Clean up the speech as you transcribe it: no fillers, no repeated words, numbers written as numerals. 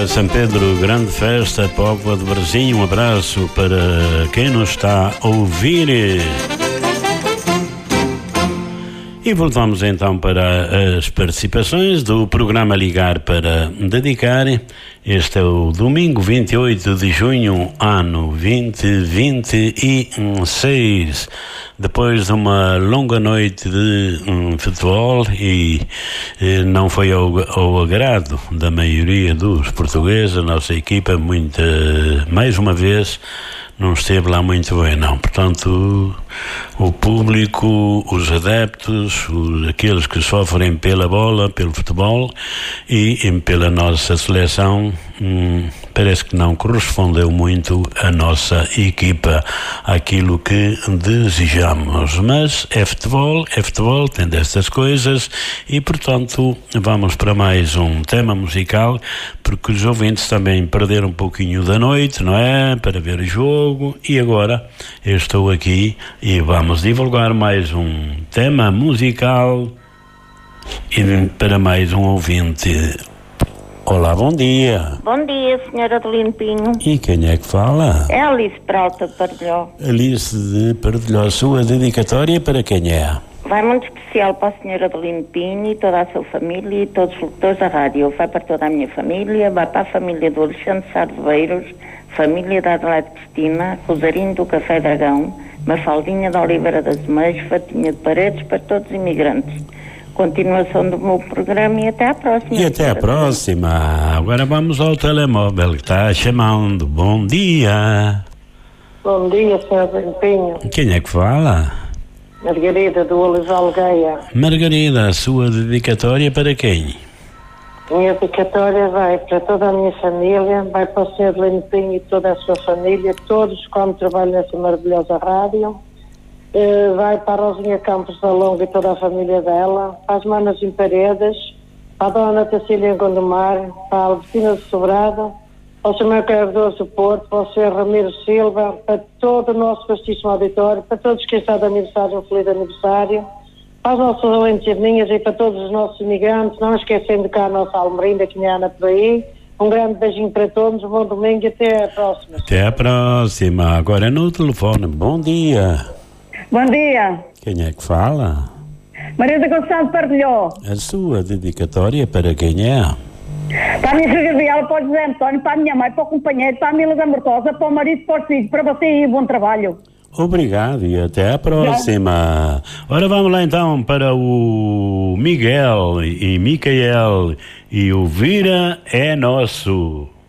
Viva São Pedro, grande festa, Póvoa de Varzim. Um abraço para quem nos está a ouvir. E voltamos então para as participações do programa Ligar para Dedicar. Este é o domingo 28 de junho, ano 2026. Depois de uma longa noite de futebol e não foi ao agrado da maioria dos portugueses, a nossa equipa mais uma vez não esteve lá muito bem, não. Portanto, o público, os adeptos, aqueles que sofrem pela bola, pelo futebol e pela nossa seleção, parece que não correspondeu muito a nossa equipa àquilo que desejamos. Mas é futebol, tem destas coisas e, portanto, vamos para mais um tema musical, porque os ouvintes também perderam um pouquinho da noite, não é? Para ver o jogo. E agora eu estou aqui e vamos divulgar mais um tema musical e para mais um ouvinte. Olá, bom dia. Bom dia, senhora Adelino Pinho. E quem é que fala? É Alice Peralta de Pardelhó. Alice de Pardelhó, sua dedicatória para quem é? Vai muito especial para a senhora Adelino Pinho e toda a sua família e todos os locutores da rádio. Vai para toda a minha família, vai para a família do Alexandre Sardoveiros, família da Adelaide Cristina, Rosarinho do Café Dragão, Mafaldinha da Oliveira das Meias, Fatinha de Paredes, para todos os imigrantes. Continuação do meu programa e até à próxima. E até à próxima. Agora vamos ao telemóvel que está chamando. Bom dia. Bom dia, senhor Pinho. Quem é que fala? Margarida do Olival Gaia. Margarida, a sua dedicatória para quem? Minha dedicatória vai para toda a minha família, vai para o senhor Adelino Pinho e toda a sua família, todos como trabalham nessa maravilhosa rádio. Vai para a Rosinha Campos da Longa e toda a família dela, para as Manas em Paredes, para a Dona Tacília em Gondomar, para a Albertina de Sobrado, para o Sr. Cardoso do Porto, para o Sr. Ramiro Silva, para todo o nosso vastíssimo auditório, para todos que estão de aniversário, um feliz aniversário, para os nossos alentejaninhas e para todos os nossos imigrantes, não esquecendo cá a nossa Almerinda, que anda por aí. Um grande beijinho para todos, um bom domingo e até a próxima. Até a próxima. Agora no telefone. Bom dia. Bom dia. Quem é que fala? Maria da Conceição de Pardelhó. A sua dedicatória para quem é? Para a minha filha Gabriela, para o José António, para a minha mãe, para o companheiro, para a Mila da Mortosa, para o marido, para os filhos, para você e bom trabalho. Obrigado e até a próxima. Ora, vamos lá então para o Miguel e Micael e o Vira é Nosso.